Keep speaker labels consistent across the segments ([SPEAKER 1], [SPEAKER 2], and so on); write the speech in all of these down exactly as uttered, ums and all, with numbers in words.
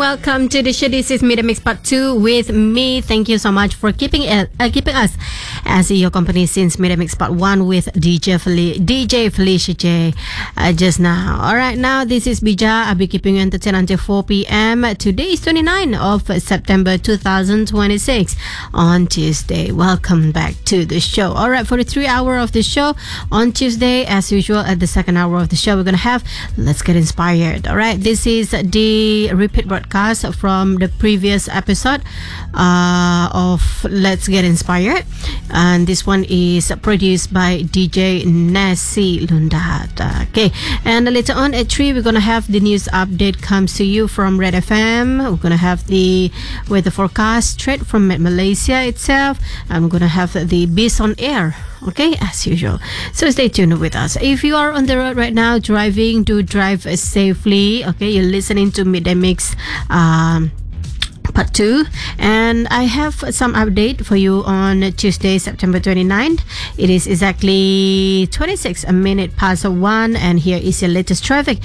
[SPEAKER 1] welcome to the show. This is Media Mix Part two with me. Thank you so much for keeping it, uh, keeping us as your company since Media Mix Part one with D J Fel- D J Felicia J uh, just now. Alright, now this is Bija. I'll be keeping you entertained until four p.m. Today is twenty-ninth of September two thousand twenty-six on Tuesday. Welcome back to the show. Alright, for the three hour of the show on Tuesday, as usual, at the second hour of the show, we're going to have Let's Get Inspired. Alright, this is the repeat broadcast from the previous episode uh, of Let's Get Inspired, and this one is produced by D J Nasi Lundat. Okay, and later on at three, we're gonna have the news update comes to you from Red F M. We're gonna have the weather forecast straight from Malaysia itself, and we're gonna have the Beast on Air. Okay, as usual. So stay tuned with us. If you are on the road right now driving, do drive safely. Okay, you're listening to Midday Mix um Part two, and I have some update for you on Tuesday, September twenty-ninth. It is exactly twenty-six minutes past one, and here is your latest traffic.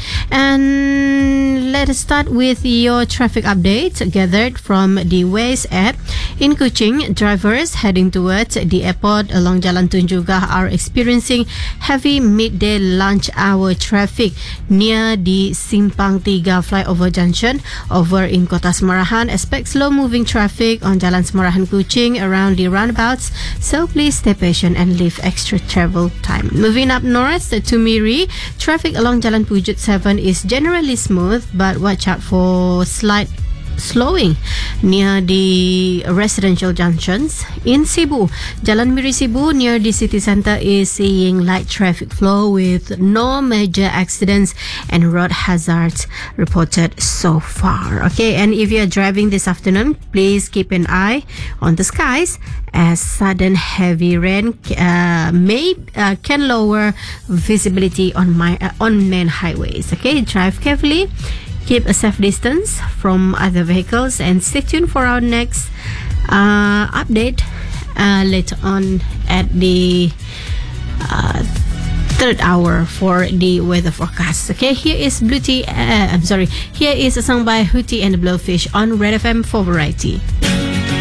[SPEAKER 1] And let us start with your traffic update gathered from the Waze app. In Kuching, drivers heading towards the airport along Jalan Tunjungan are experiencing heavy midday lunch hour traffic near the Simpang Tiga flyover junction over in Kota Semarahan. Expect slow-moving traffic on Jalan Semarahan Kuching around the roundabouts, so please stay patient and leave extra travel time. Moving up north to Miri, traffic along Jalan Pujut seven is generally smooth, but watch out for slight slowing near the residential junctions. In Cebu, Jalan Miri Cebu near the city center is seeing light traffic flow with no major accidents and road hazards reported so far. Okay, and if you are driving this afternoon, please keep an eye on the skies as sudden heavy rain uh, may uh, can lower visibility on my uh, on main highways. Okay, drive carefully. Keep a safe distance from other vehicles, and stay tuned for our next uh, update uh, later on at the uh, third hour for the weather forecast. Okay, here is Blue Tea. Uh, I'm sorry. Here is a song by Hootie and the Blowfish on Red F M for Variety.